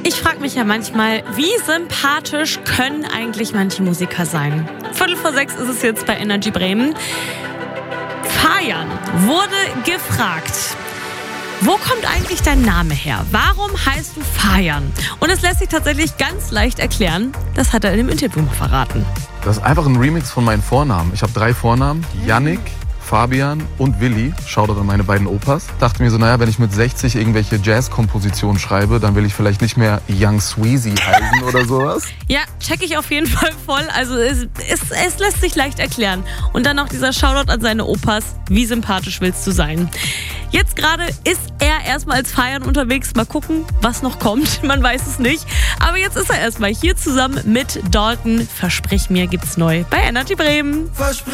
Ich frage mich ja manchmal, wie sympathisch können eigentlich manche Musiker sein? 5:45 ist es jetzt bei Energy Bremen. Fajan wurde gefragt: Wo kommt eigentlich dein Name her? Warum heißt du Fajan? Und es lässt sich tatsächlich ganz leicht erklären. Das hat er in dem Interview mal verraten. Das ist einfach ein Remix von meinen Vornamen. Ich habe 3 Vornamen: Yannick, Fabian und Willi. Shoutout an meine beiden Opas. Dachte mir so, wenn ich mit 60 irgendwelche Jazz-Kompositionen schreibe, dann will ich vielleicht nicht mehr Young Sweezy heißen oder sowas. Ja, check ich auf jeden Fall voll. Also es lässt sich leicht erklären. Und dann noch dieser Shoutout an seine Opas. Wie sympathisch willst du sein? Jetzt gerade ist er erstmal als Fajan unterwegs. Mal gucken, was noch kommt. Man weiß es nicht. Aber jetzt ist er erstmal hier zusammen mit Dalton. Versprich mir, gibt's neu bei Energy Bremen.